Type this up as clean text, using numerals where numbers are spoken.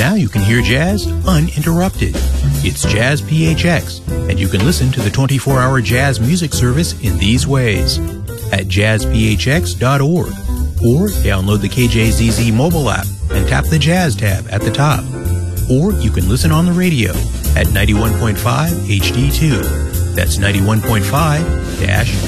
Now you can hear jazz uninterrupted. It's Jazz PHX, and you can listen to the 24-hour jazz music service in these ways: at jazzphx.org, or download the KJZZ mobile app and tap the Jazz tab at the top. Or you can listen on the radio at 91.5 HD2. That's 91.5-